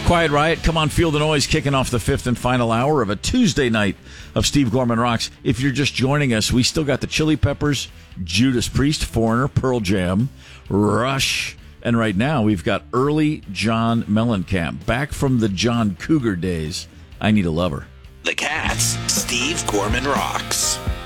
Quiet Riot, Come On Feel the Noise, kicking off the fifth and final hour of a Tuesday night of Steve Gorman Rocks. If you're just joining us, we still got the Chili Peppers, Judas Priest, Foreigner, Pearl Jam, Rush, and right now we've got early John Mellencamp, back from the John Cougar days. I Need a Lover. The Cats, Steve Gorman Rocks.